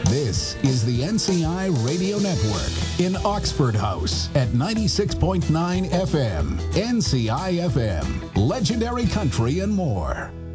This is the NCI Radio Network in Oxford House at 96.9 FM, NCI FM, legendary country and more.